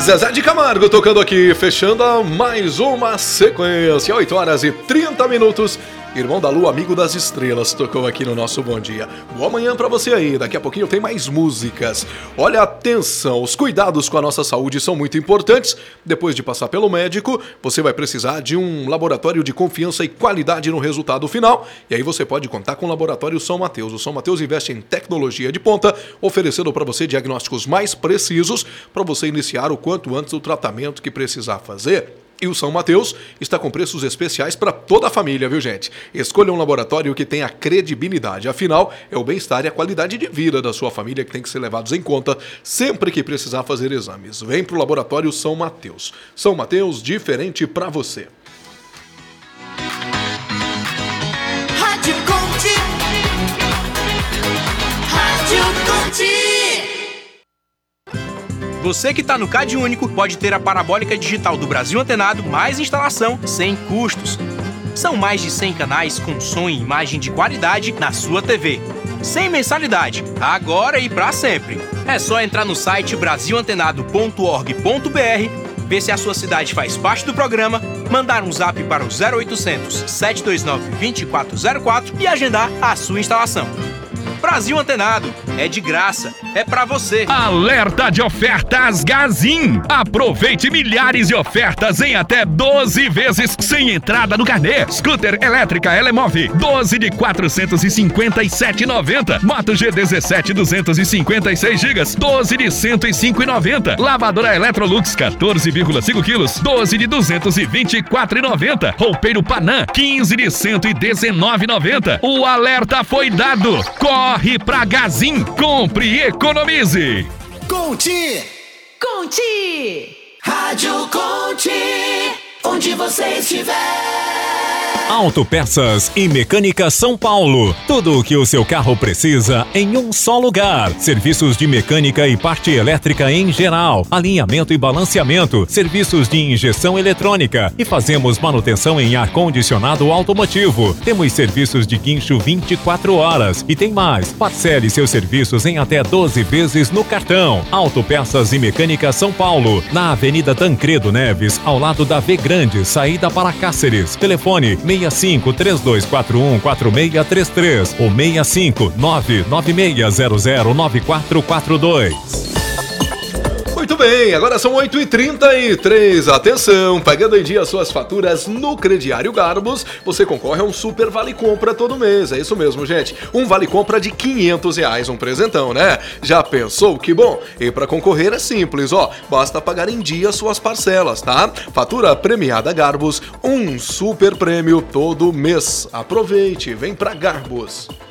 Zezé de Camargo tocando aqui, fechando mais uma sequência, 8 horas e 30 minutos. Irmão da Lua, amigo das estrelas, tocou aqui no nosso Bom Dia. Boa manhã pra você aí, daqui a pouquinho tem mais músicas. Olha, atenção, os cuidados com a nossa saúde são muito importantes. Depois de passar pelo médico, você vai precisar de um laboratório de confiança e qualidade no resultado final. E aí você pode contar com o Laboratório São Mateus. O São Mateus investe em tecnologia de ponta, oferecendo para você diagnósticos mais precisos para você iniciar o quanto antes o tratamento que precisar fazer. E o São Mateus está com preços especiais para toda a família, viu, gente? Escolha um laboratório que tenha credibilidade. Afinal, é o bem-estar e a qualidade de vida da sua família que tem que ser levados em conta sempre que precisar fazer exames. Vem para o Laboratório São Mateus. São Mateus, diferente para você. Rádio Conte. Rádio Conte. Você que está no Cade Único pode ter a parabólica digital do Brasil Antenado mais instalação sem custos. São mais de 100 canais com som e imagem de qualidade na sua TV. Sem mensalidade, agora e para sempre. É só entrar no site brasilantenado.org.br, ver se a sua cidade faz parte do programa, mandar um zap para o 0800 729 2404 e agendar a sua instalação. Brasil Antenado, é de graça, é pra você. Alerta de ofertas Gazin. Aproveite milhares de ofertas em até 12 vezes sem entrada no carnê. Scooter elétrica Elemove, 12 de 457,90. Moto G17 256 GB, 12 de 105,90. Lavadora Electrolux 14,5 kg, 12 de 224,90. Roupeiro Panam, 15 de 119,90. O alerta foi dado. Corre pra Gazin, compre e economize. Conte! Conte! Rádio Conte! Onde você estiver! Autopeças e Mecânica São Paulo. Tudo o que o seu carro precisa em um só lugar. Serviços de mecânica e parte elétrica em geral. Alinhamento e balanceamento. Serviços de injeção eletrônica. E fazemos manutenção em ar-condicionado automotivo. Temos serviços de guincho 24 horas. E tem mais. Parcele seus serviços em até 12 vezes no cartão. Autopeças e Mecânica São Paulo. Na Avenida Tancredo Neves, ao lado da V Grande, saída para Cáceres. Telefone 65-3241-4633 ou 65-99600-9442. Muito bem, agora são 8h33. Atenção, pagando em dia suas faturas no Crediário Garbus, você concorre a um super vale compra todo mês. É isso mesmo, gente. Um vale compra de R$500, um presentão, né? Já pensou? Que bom. E para concorrer é simples, ó. Basta pagar em dia suas parcelas, tá? Fatura premiada Garbus, um super prêmio todo mês. Aproveite, vem pra Garbus.